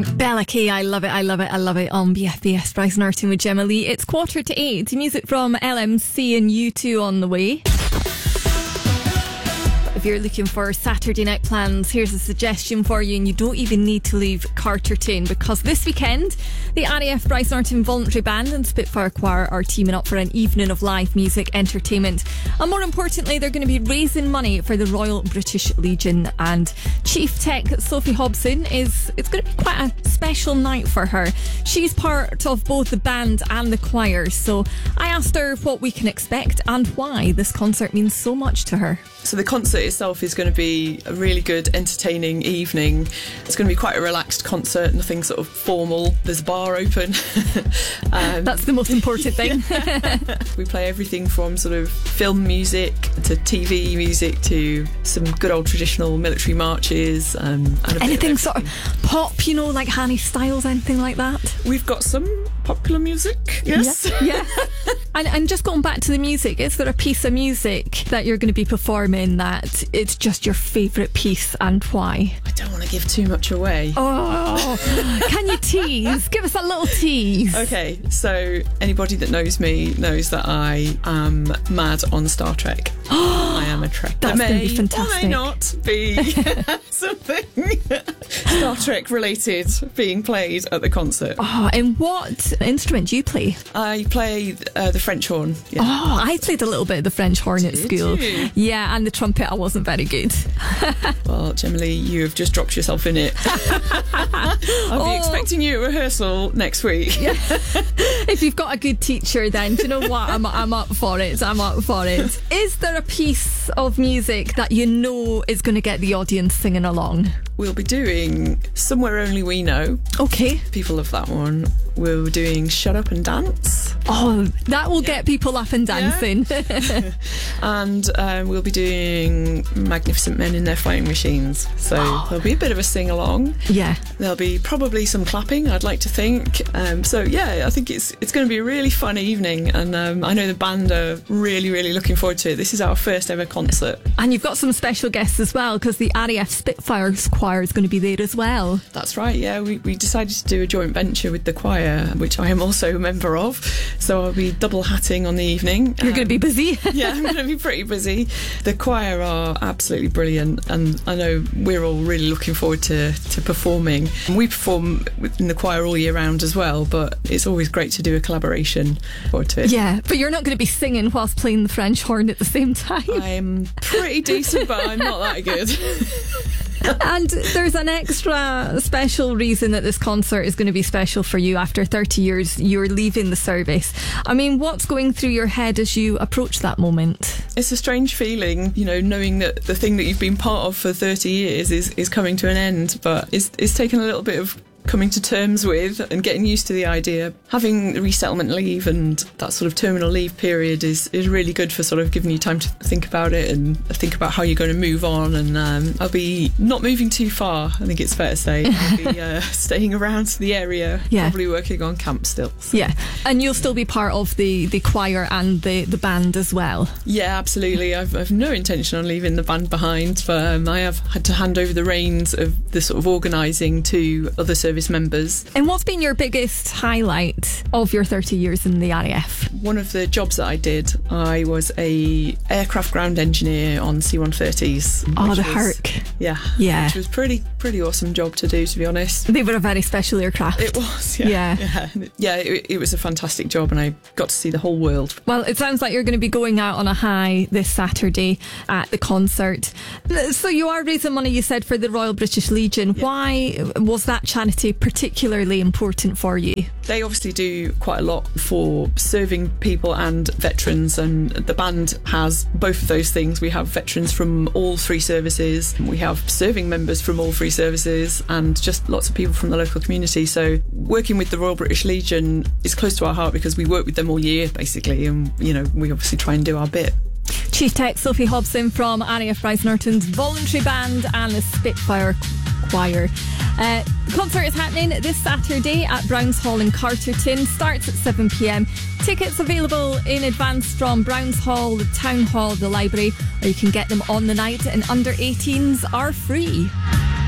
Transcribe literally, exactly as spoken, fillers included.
Bella K, I love it, I love it, I love it on B F B S. Bryce Norton with Gemma Lee. It's quarter to eight. Music from L M C and U two on the way. If you're looking for Saturday night plans, here's a suggestion for you, and you don't even need to leave Carterton, because this weekend the R A F Bryce Norton Voluntary Band and Spitfire Choir are teaming up for an evening of live music entertainment, and more importantly they're going to be raising money for the Royal British Legion. And Chief Tech Sophie Hobson is it's going to be quite a special night for her. She's part of both the band and the choir, so I asked her what we can expect and why this concert means so much to her. So the concert itself is going to be a really good, entertaining evening. It's going to be quite a relaxed concert, nothing sort of formal. There's a bar open. um, That's the most important thing. Yeah. We play everything from sort of film music to T V music to some good old traditional military marches. Um, and a anything bit of sort of pop, you know, like Harry Styles, anything like that? We've got some popular music, yes. Yeah. yeah. and, and just going back to the music, is there a piece of music that you're going to be performing that it's just your favourite piece, and why? I don't want to give too much away. Oh, can you tease? Give us a little tease. Okay, so anybody that knows me knows that I am mad on Star Trek. I am a Trek. That's going to be fantastic. Or may not be something Star Trek related being played at the concert. Oh, and what instrument do you play? I play uh, the French horn. Yeah. Oh, I played a little bit of the French horn at Did school. you? Yeah, and the trumpet, I wasn't very good. Well, generally, you have just dropped yourself in it. I'll Oh. be expecting you at rehearsal next week. Yeah. If you've got a good teacher, then do you know what? I'm, I'm up for it. I'm up for it. Is there a piece of music that you know is going to get the audience singing along? We'll be doing Somewhere Only We Know. Okay. People love that one. We're doing Shut Up and Dance. Oh, that will Yeah. get people up and dancing. Yeah. And um, we'll be doing Magnificent Men in Their Flying Machines. So Oh. there'll be a bit of a sing-along. Yeah. There'll be probably some clapping, I'd like to think. Um, so yeah, I think it's it's going to be a really fun evening, and um, I know the band are really, really looking forward to it. This is our first ever concert. And you've got some special guests as well, because the R A F Spitfires choir is going to be there as well. That's right, yeah. We, we decided to do a joint venture with the choir, which I am also a member of. So I'll be double hatting on the evening. You're Um, going to be busy. Yeah, I'm going to be pretty busy. The choir are absolutely brilliant, and I know we're all really looking forward to, to performing. We perform in the choir all year round as well, but it's always great to do a collaboration. Forward to it. Yeah, but you're not going to be singing whilst playing the French horn at the same time. I'm pretty decent, but I'm not that good. And there's an extra special reason that this concert is going to be special for you. After thirty years, you're leaving the service. I mean, what's going through your head as you approach that moment? It's a strange feeling, you know, knowing that the thing that you've been part of for thirty years is, is coming to an end, but it's, it's taken a little bit of coming to terms with and getting used to the idea. Having the resettlement leave and that sort of terminal leave period is, is really good for sort of giving you time to think about it and think about how you're going to move on. And um, I'll be not moving too far, I think it's fair to say. I'll be uh, staying around the area, Yeah. probably working on camp still. So. Yeah, and you'll still be part of the, the choir and the, the band as well. Yeah, absolutely. I've, I've no intention on leaving the band behind, but um, I have had to hand over the reins of the sort of organising to other service members. And what's been your biggest highlight of your thirty years in the R A F? One of the jobs that I did, I was a aircraft ground engineer on C one thirties. Oh, which the was- Herc. Yeah. Yeah. Which was pretty pretty awesome job to do, to be honest. They were a very special aircraft. It was, yeah. Yeah. Yeah, yeah it, it was a fantastic job, and I got to see the whole world. Well, it sounds like you're going to be going out on a high this Saturday at the concert. So you are raising money, you said, for the Royal British Legion. Yeah. Why was that charity particularly important for you? They obviously do quite a lot for serving people and veterans, and the band has both of those things. We have veterans from all three services, we have serving members from all three services, and just lots of people from the local community. So working with the Royal British Legion is close to our heart because we work with them all year, basically, and you know, we obviously try and do our bit. Chief Tech Sophie Hobson from R A F Bryce Norton's Voluntary Band and the Spitfire Choir. Uh, the concert is happening this Saturday at Browns Hall in Carterton. Starts at seven p m. Tickets available in advance from Browns Hall, the Town Hall, the library, or you can get them on the night, and under eighteens are free.